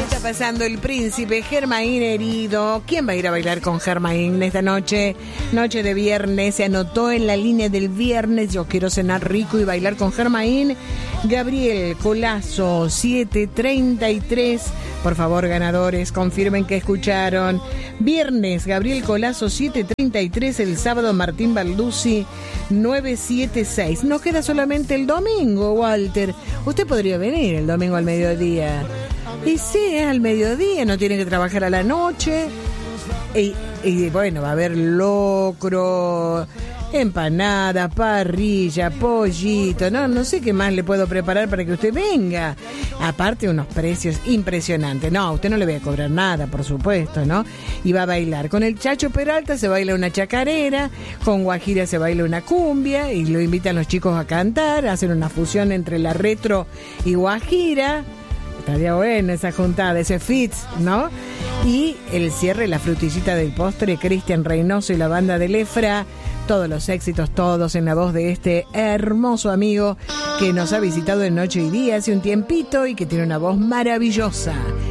Está pasando el príncipe Germain herido. ¿Quién va a ir a bailar con Germain esta noche? Noche de viernes. Se anotó en la línea del viernes. Yo quiero cenar rico y bailar con Germain. Gabriel Colazo, 7:33. Por favor, ganadores, confirmen que escucharon. Viernes, Gabriel Colazo, 7:33. El sábado, Martín Balduzzi, 976. Nos queda solamente el domingo, Walter. Usted podría venir el domingo al mediodía. Y sí, es al mediodía, no tiene que trabajar a la noche. Y bueno, va a haber locro, empanada, parrilla, pollito, no sé qué más le puedo preparar para que usted venga. Aparte, unos precios impresionantes. No, a usted no le voy a cobrar nada, por supuesto, ¿no? Y va a bailar. Con el Chacho Peralta se baila una chacarera, con Guajira se baila una cumbia, y lo invitan los chicos a cantar, hacen una fusión entre la retro y Guajira. Estaría buena esa juntada, ese fit, ¿no? Y el cierre, la frutillita del postre, Cristian Reynoso y la banda de Lefra. Todos los éxitos, todos en la voz de este hermoso amigo que nos ha visitado en Noche y Día hace un tiempito y que tiene una voz maravillosa.